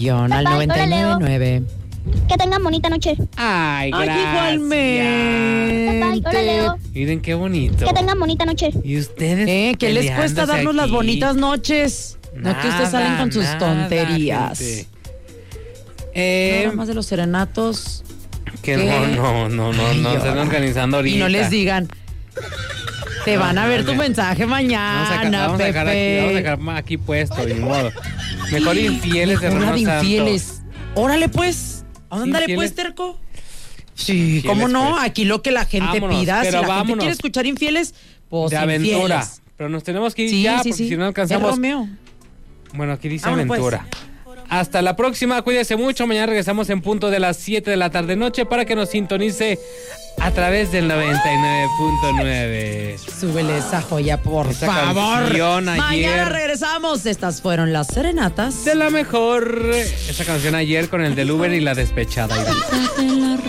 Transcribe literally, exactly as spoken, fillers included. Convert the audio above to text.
Al Bye, noventa y nueve hola, nueve. Que tengan bonita noche. Ay, Ay, gracias. igualmente. Bye, hola, Leo. Miren qué bonito. Que tengan bonita noche. Y ustedes. ¿Eh? ¿Qué les cuesta peleándose darnos las aquí? bonitas noches? No que ustedes salen con sus Nada, tonterías. gente. Eh, Nada más de los serenatos. que ¿qué? no, no, no, no, Ay, no estén ahora. organizando ahorita. Y no les digan. Te van a ver tu mensaje mañana, Vamos a, dejar, vamos a dejar aquí, Pepe. vamos a dejar aquí puesto, ni modo. Mejor infieles de Hora Romano de Santo. infieles. Órale pues. Ándale Infieles. pues, terco. Sí, Infieles, ¿cómo no? pues. Aquí lo que la gente Vámonos, pida. Si pero la gente vámonos. quiere escuchar infieles, pues De aventura. infieles. Pero nos tenemos que ir Sí, ya, sí, porque sí. si no Es alcanzamos. Romeo. Bueno, aquí dice Vámonos, aventura. Hasta la próxima, cuídese mucho. Mañana regresamos en punto de las siete de la tarde noche para que nos sintonice a través del noventa y nueve punto nueve. Súbele esa joya, por Esa favor. canción ayer. Mañana regresamos. Estas fueron las serenatas. De la mejor. Esa canción ayer con el del Uber y la despechada.